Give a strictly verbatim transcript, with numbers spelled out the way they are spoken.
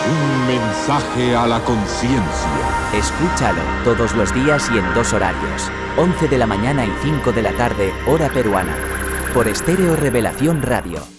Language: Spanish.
Un mensaje a la conciencia. Escúchalo todos los días y en dos horarios, once de la mañana y cinco de la tarde, hora peruana. Por Estéreo Revelación Radio.